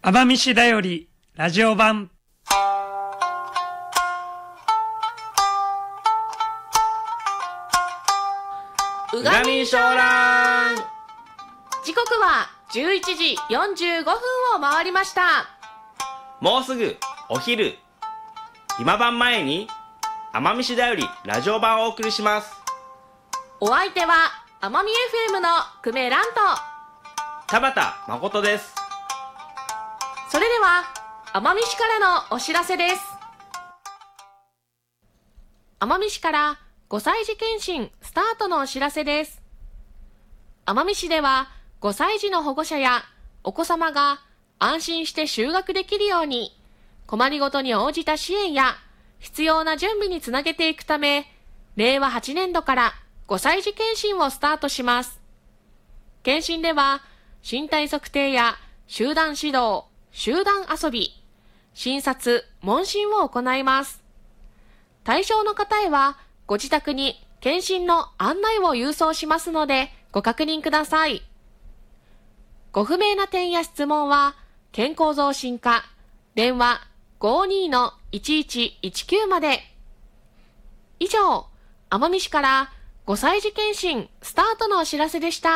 奄美市だよりラジオ版。 うがみしょうらん。時刻は11時45分を回りました。 もうすぐお昼。今晩前に奄美市だよりラジオ版をお送りします。 お相手は奄美 FM の久米蘭と田畑誠です。 それでは奄美市からのお知らせです。奄美市から5歳児検診スタートのお知らせです。奄美市では5歳児の保護者やお子様が安心して就学できるように、困りごとに応じた支援や必要な準備につなげていくため、令和8年度から5歳児検診をスタートします。検診では身体測定や集団指導、集団遊び、診察、問診を行います。対象の方へはご自宅に検診の案内を郵送しますのでご確認ください。ご不明な点や質問は健康増進課電話 52-1119 まで。以上、奄美市から5歳児検診スタートのお知らせでした。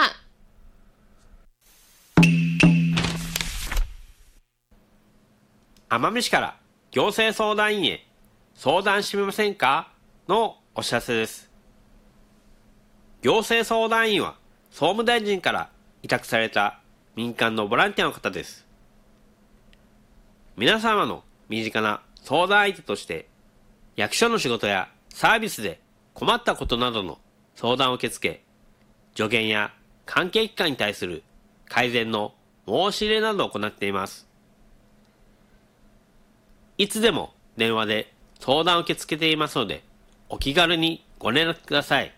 奄美市から行政相談員へ相談してみませんかのお知らせです。行政相談員は総務大臣から委託された民間のボランティアの方です。皆様の身近な相談相手として役所の仕事やサービスで困ったことなどの相談を受け付け、助言や関係機関に対する改善の申し入れなどを行っています。いつでも電話で相談を受け付けていますので、お気軽にご連絡ください。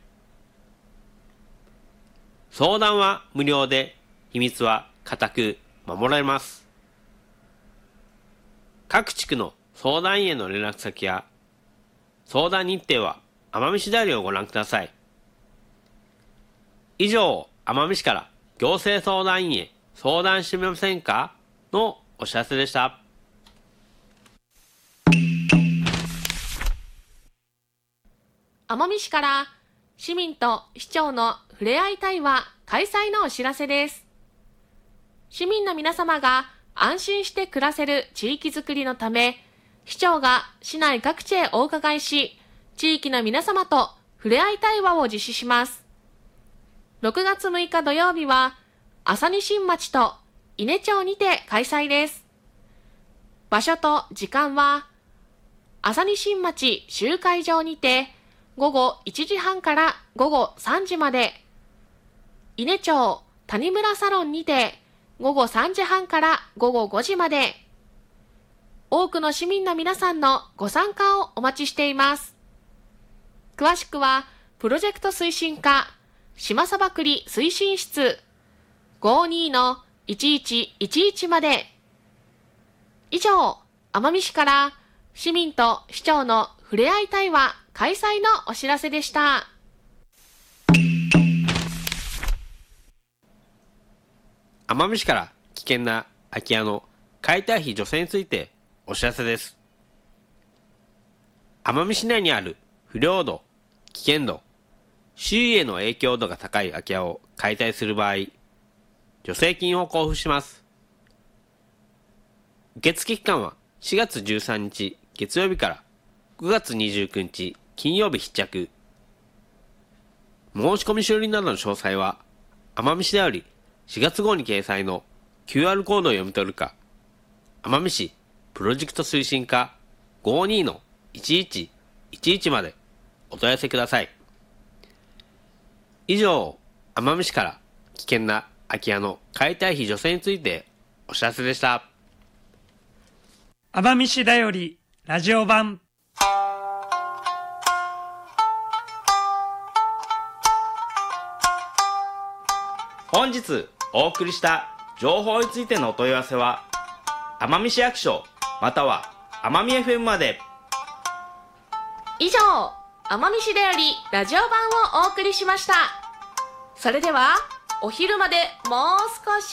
相談は無料で、秘密は固く守られます。各地区の相談員への連絡先や相談日程は奄美市だよりをご覧ください。以上、奄美市から行政相談員へ相談してみませんかのお知らせでした。 奄美市から市民と市長のふれあい対話開催のお知らせです。市民の皆様が安心して暮らせる地域づくりのため、市長が市内各地へお伺いし、地域の皆様とふれあい対話を実施します。6月6日土曜日は、朝西新町と伊根町にて開催です。場所と時間は、朝西新町集会場にて、午後1時半から午後3時まで、伊根町谷村サロンにて、午後3時半から午後5時まで、多くの市民の皆さんのご参加をお待ちしています。詳しくは、プロジェクト推進課、島さばくり推進室、52-1111まで。以上、奄美市から市民と市長のふれあい対話開催のお知らせでした。 奄美市から危険な空き家の解体費助成についてお知らせです。奄美市内にある不良度、危険度、周囲への影響度が高い空き家を解体する場合、助成金を交付します。受付期間は4月13日月曜日から9月29日金曜日必着。申し込み書類などの詳細は、奄美市だより4月号に掲載の QR コードを読み取るか、奄美市プロジェクト推進課 52-1111 までお問い合わせください。以上、奄美市から危険な空き家の解体費助成についてお知らせでした。 奄美市だよりラジオ版。 本日お送りした情報についてのお問い合わせは、奄美市役所または奄美 FM まで。 以上、奄美市だよりラジオ版をお送りしました。それでは、お昼までもう少し